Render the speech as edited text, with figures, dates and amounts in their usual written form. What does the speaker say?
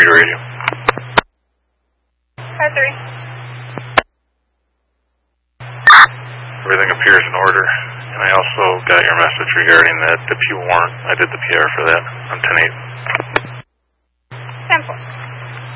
read radio. Car 3. Everything appears in order. And I also got your message regarding that, the P warrant. I did the PR for that on 10-8.